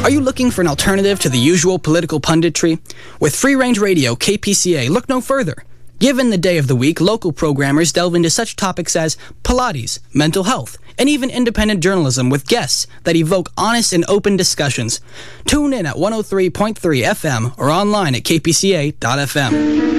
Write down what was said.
Are you looking for an alternative to the usual political punditry? With Free Range Radio, KPCA, look no further. Given the day of the week, local programmers delve into such topics as Pilates, mental health, and even independent journalism with guests that evoke honest and open discussions. Tune in at 103.3 FM or online at kpca.fm.